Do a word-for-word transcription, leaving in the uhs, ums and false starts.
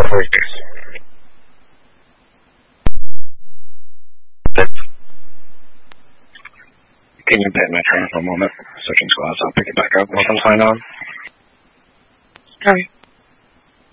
Can you pay my train for a moment? Switching squads, I'll pick it back up once I'm signed on. Alright.